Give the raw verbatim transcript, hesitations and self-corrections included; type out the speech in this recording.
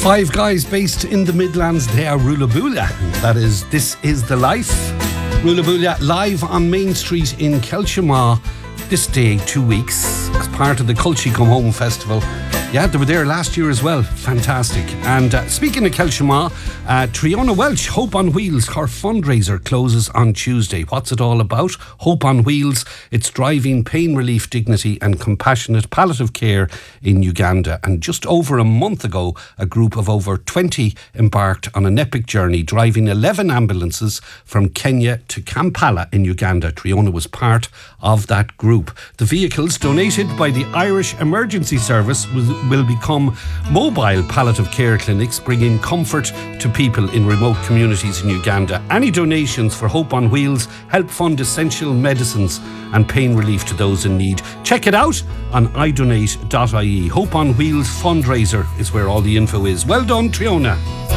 Five guys based in the Midlands. They are Rulabula. That is This Is The Life. Rulabula live on Main Street in Kelshima this day, two weeks, as part of the Culture Come Home Festival. Yeah, they were there last year as well. Fantastic. And uh, speaking of Kelshima, uh, Triona Welch, Hope on Wheels, her fundraiser closes on Tuesday. What's it all about? Hope on Wheels, it's driving pain relief, dignity and compassionate palliative care in Uganda. And just over a month ago, a group of over twenty embarked on an epic journey, driving eleven ambulances from Kenya to Kampala in Uganda. Triona was part of that group. The vehicles, donated by the Irish Emergency Service, will will become mobile palliative care clinics, bringing comfort to people in remote communities in Uganda. Any donations for Hope on Wheels help fund essential medicines and pain relief to those in need. Check it out on i donate dot I E. Hope on Wheels fundraiser is where all the info is. Well done, Triona.